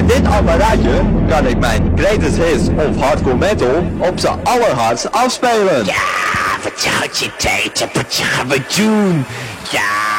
Met dit apparaatje kan ik mijn greatest hits of hardcore metal op z'n allerhardst afspelen. Ja, wat zou je tijd, wat gaan we doen? Ja.